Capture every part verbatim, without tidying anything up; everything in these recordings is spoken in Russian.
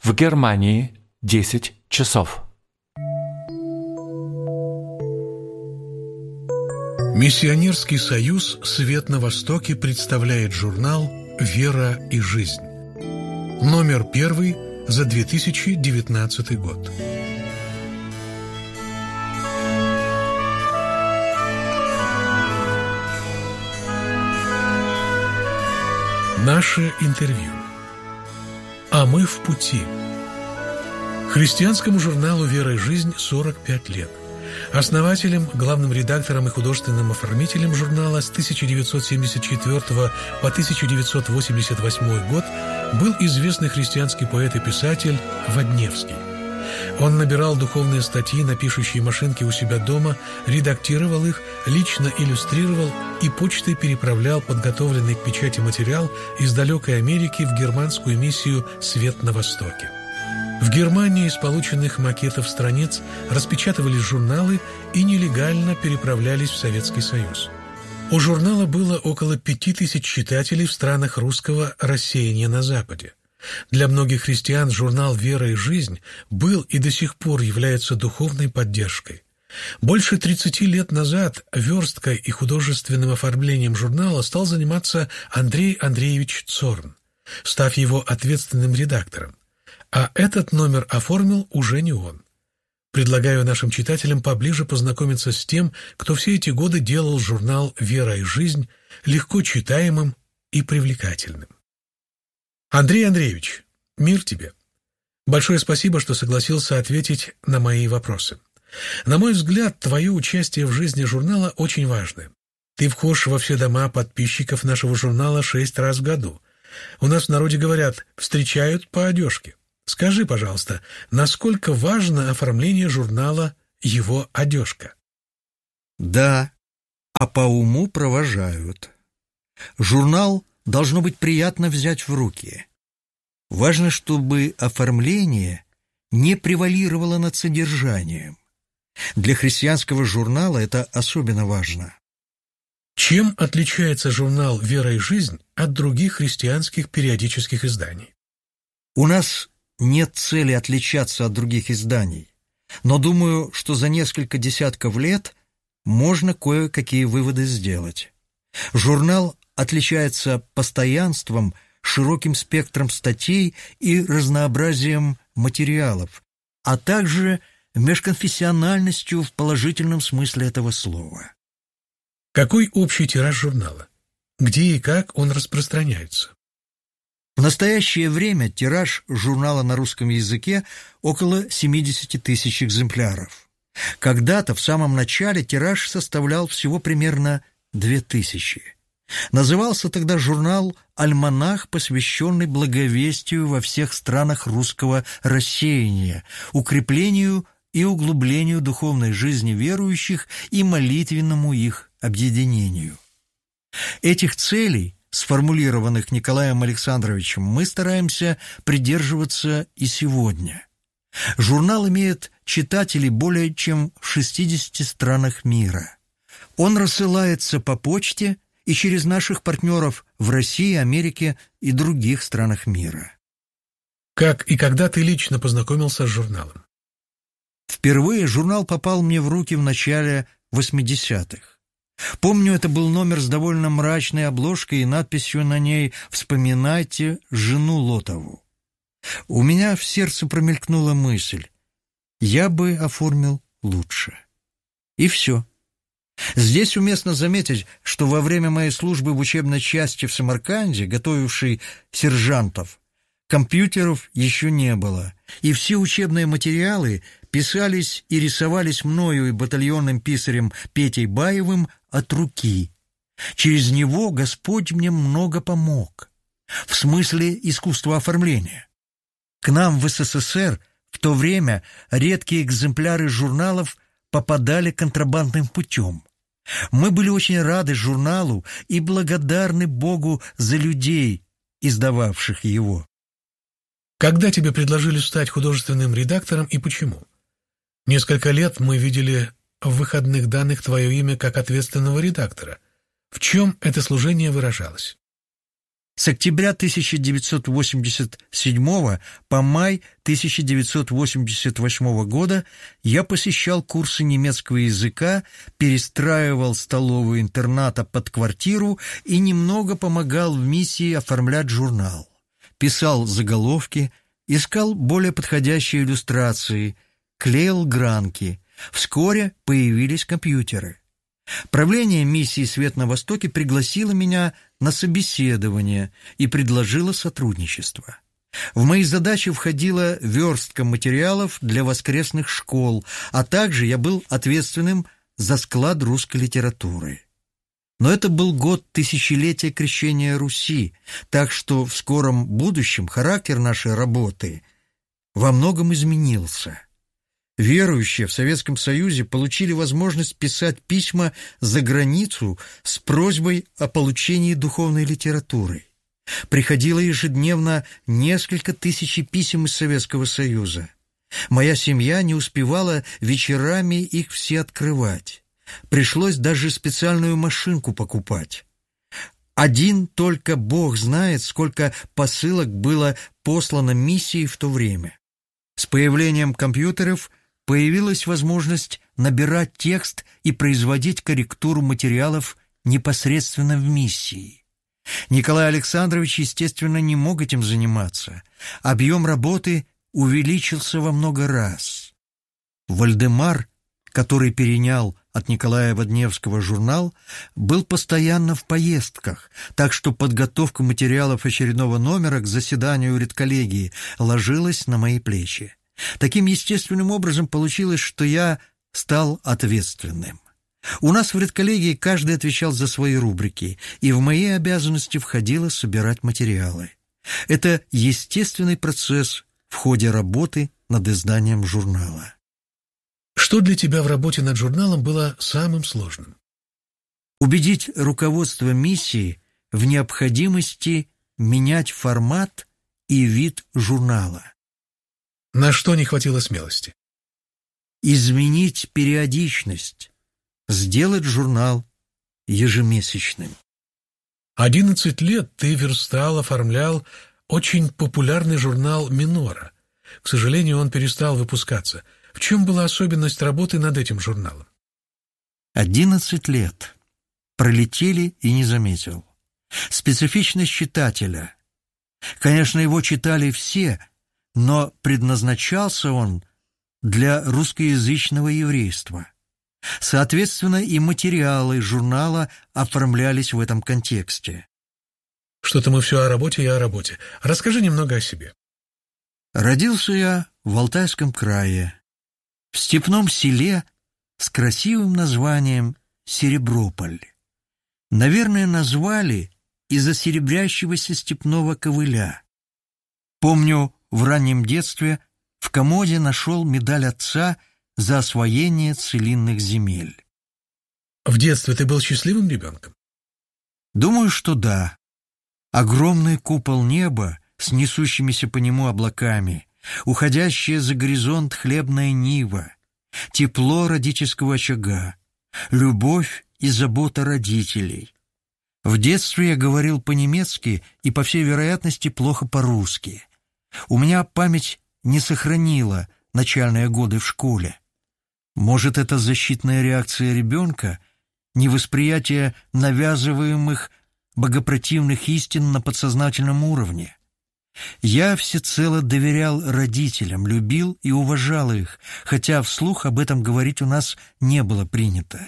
В Германии десять часов. Миссионерский союз «Свет на Востоке» представляет журнал «Вера и жизнь». Номер первый за две тысячи девятнадцатый год. Наше интервью. А мы в пути. Христианскому журналу «Вера и жизнь» сорок пять лет. Основателем, главным редактором и художественным оформителем журнала с тысяча девятьсот семьдесят четвёртого по тысяча девятьсот восемьдесят восьмой год был известный христианский поэт и писатель Водневский. Он набирал духовные статьи на пишущей машинке у себя дома, редактировал их, лично иллюстрировал и почтой переправлял подготовленный к печати материал из далекой Америки в германскую миссию «Свет на Востоке». В Германии из полученных макетов страниц распечатывались журналы и нелегально переправлялись в Советский Союз. У журнала было около пяти тысяч читателей в странах русского рассеяния на Западе. Для многих христиан журнал «Вера и жизнь» был и до сих пор является духовной поддержкой. Больше тридцати лет назад версткой и художественным оформлением журнала стал заниматься Андрей Андреевич Цорн, став его ответственным редактором. А этот номер оформил уже не он. Предлагаю нашим читателям поближе познакомиться с тем, кто все эти годы делал журнал «Вера и жизнь» легко читаемым и привлекательным. Андрей Андреевич, мир тебе. Большое спасибо, что согласился ответить на мои вопросы. На мой взгляд, твое участие в жизни журнала очень важное. Ты вхож во все дома подписчиков нашего журнала шесть раз в году. У нас в народе говорят «встречают по одежке». Скажи, пожалуйста, насколько важно оформление журнала его одежка? Да, а по уму провожают. Журнал должно быть приятно взять в руки. Важно, чтобы оформление не превалировало над содержанием. Для христианского журнала это особенно важно. Чем отличается журнал «Вера и жизнь» от других христианских периодических изданий? У нас нет цели отличаться от других изданий, но думаю, что за несколько десятков лет можно кое-какие выводы сделать. Журнал отличается постоянством, широким спектром статей и разнообразием материалов, а также межконфессиональностью в положительном смысле этого слова. Какой общий тираж журнала? Где и как он распространяется? В настоящее время тираж журнала на русском языке около семидесяти тысяч экземпляров. Когда-то, в самом начале, тираж составлял всего примерно две тысячи. Назывался тогда журнал «Альманах», посвященный благовестию во всех странах русского рассеяния, укреплению и углублению духовной жизни верующих и молитвенному их объединению. Этих целей, сформулированных Николаем Александровичем, мы стараемся придерживаться и сегодня. Журнал имеет читателей более чем в шестидесяти странах мира. Он рассылается по почте и через наших партнеров в России, Америке и других странах мира. Как и когда ты лично познакомился с журналом? Впервые журнал попал мне в руки в начале восьмидесятых. Помню, это был номер с довольно мрачной обложкой и надписью на ней «Вспоминайте жену Лотову». У меня в сердце промелькнула мысль: я бы оформил лучше. И все. Здесь уместно заметить, что во время моей службы в учебной части в Самарканде, готовившей сержантов, компьютеров еще не было, и все учебные материалы писались и рисовались мною и батальонным писарем Петей Баевым от руки. Через него Господь мне много помог, в смысле искусства оформления. К нам в СССР в то время редкие экземпляры журналов попадали контрабандным путем. Мы были очень рады журналу и благодарны Богу за людей, издававших его. Когда тебе предложили стать художественным редактором и почему? Несколько лет мы видели в выходных данных твое имя как ответственного редактора. В чем это служение выражалось? С октября тысяча девятьсот восемьдесят седьмого по май тысяча девятьсот восемьдесят восьмого года я посещал курсы немецкого языка, перестраивал столовую интерната под квартиру и немного помогал в миссии оформлять журнал. Писал заголовки, искал более подходящие иллюстрации, клеил гранки. Вскоре появились компьютеры. Правление миссии «Свет на Востоке» пригласило меня на собеседование и предложило сотрудничество. В мои задачи входила верстка материалов для воскресных школ, а также я был ответственным за склад русской литературы. Но это был год тысячелетия крещения Руси, так что в скором будущем характер нашей работы во многом изменился. Верующие в Советском Союзе получили возможность писать письма за границу с просьбой о получении духовной литературы. Приходило ежедневно несколько тысяч писем из Советского Союза. Моя семья не успевала вечерами их все открывать. Пришлось даже специальную машинку покупать. Один только Бог знает, сколько посылок было послано миссии в то время. С появлением компьютеров появилась возможность набирать текст и производить корректуру материалов непосредственно в миссии. Николай Александрович, естественно, не мог этим заниматься. Объем работы увеличился во много раз. Вальдемар, который перенял от Николая Водневского журнал, был постоянно в поездках, так что подготовка материалов очередного номера к заседанию редколлегии ложилась на мои плечи. Таким естественным образом получилось, что я стал ответственным. У нас в редколлегии каждый отвечал за свои рубрики, и в мои обязанности входило собирать материалы. Это естественный процесс в ходе работы над изданием журнала. Что для тебя в работе над журналом было самым сложным? Убедить руководство миссии в необходимости менять формат и вид журнала. На что не хватило смелости? Изменить периодичность, сделать журнал ежемесячным. Одиннадцать лет ты верстал, оформлял очень популярный журнал «Минора». К сожалению, он перестал выпускаться. В чем была особенность работы над этим журналом? Одиннадцать лет. Пролетели и не заметил. Специфичность читателя. Конечно, его читали все, но предназначался он для русскоязычного еврейства. Соответственно, и материалы журнала оформлялись в этом контексте. Что-то мы все о работе и о работе. Расскажи немного о себе. Родился я в Алтайском крае, в степном селе с красивым названием Сереброполь. Наверное, назвали из-за серебрящегося степного ковыля. Помню, в раннем детстве в комоде нашел медаль отца за освоение целинных земель. В детстве ты был счастливым ребенком? Думаю, что да. Огромный купол неба с несущимися по нему облаками, уходящая за горизонт хлебная нива, тепло родительского очага, любовь и забота родителей. В детстве я говорил по-немецки и, по всей вероятности, плохо по-русски. У меня память не сохранила начальные годы в школе. Может, это защитная реакция ребенка, невосприятие навязываемых богопротивных истин на подсознательном уровне. Я всецело доверял родителям, любил и уважал их, хотя вслух об этом говорить у нас не было принято.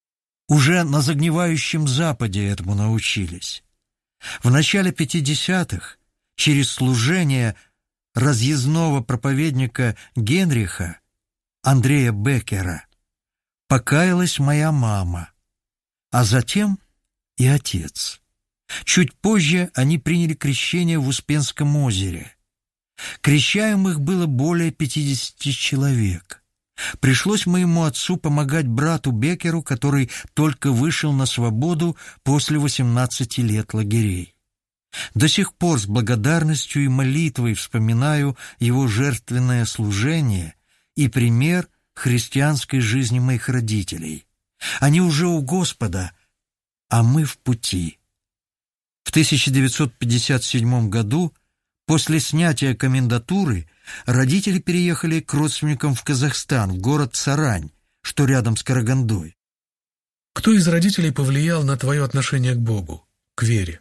Уже на загнивающем Западе этому научились. В начале пятидесятых, через служение разъездного проповедника Генриха, Андрея Беккера, покаялась моя мама, а затем и отец. Чуть позже они приняли крещение в Успенском озере. Крещаемых было более пятидесяти человек. Пришлось моему отцу помогать брату Беккеру, который только вышел на свободу после восемнадцати лет лагерей. До сих пор с благодарностью и молитвой вспоминаю его жертвенное служение и пример христианской жизни моих родителей. Они уже у Господа, а мы в пути. В тысяча девятьсот пятьдесят седьмом году, после снятия комендатуры, родители переехали к родственникам в Казахстан, в город Сарань, что рядом с Карагандой. Кто из родителей повлиял на твое отношение к Богу, к вере?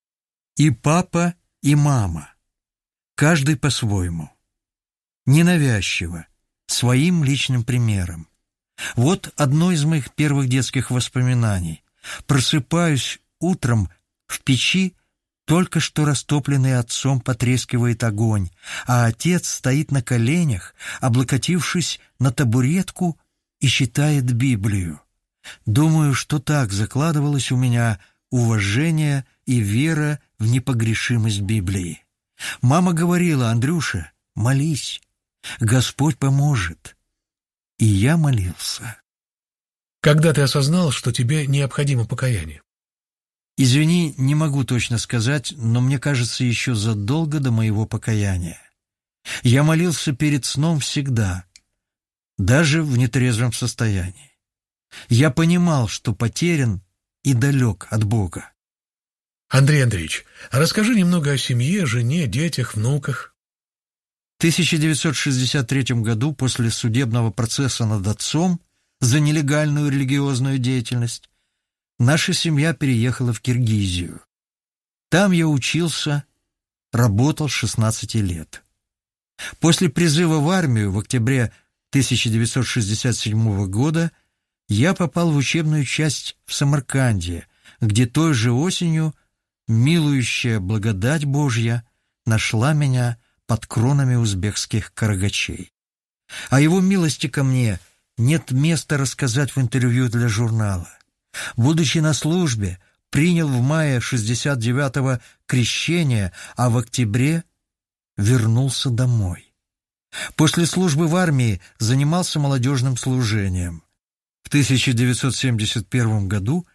И папа, и мама. Каждый по-своему. Ненавязчиво, своим личным примером. Вот одно из моих первых детских воспоминаний. Просыпаюсь утром в печи, только что растопленный отцом потрескивает огонь, а отец стоит на коленях, облокотившись на табуретку и читает Библию. Думаю, что так закладывалось у меня уважение и вера в непогрешимость Библии. Мама говорила: «Андрюша, молись, Господь поможет». И я молился. Когда ты осознал, что тебе необходимо покаяние? Извини, не могу точно сказать, но мне кажется, еще задолго до моего покаяния. Я молился перед сном всегда, даже в нетрезвом состоянии. Я понимал, что потерян и далек от Бога. Андрей Андреевич, расскажи немного о семье, жене, детях, внуках. В тысяча девятьсот шестьдесят третьем году, после судебного процесса над отцом за нелегальную религиозную деятельность, наша семья переехала в Киргизию. Там я учился, работал с шестнадцати лет. После призыва в армию в октябре тысяча девятьсот шестьдесят седьмого года я попал в учебную часть в Самарканде, где той же осенью милующая благодать Божья нашла меня под кронами узбекских карагачей. О его милости ко мне нет места рассказать в интервью для журнала. Будучи на службе, принял в мае шестьдесят девятого крещение, а в октябре вернулся домой. После службы в армии занимался молодежным служением. В тысяча девятьсот семьдесят первом году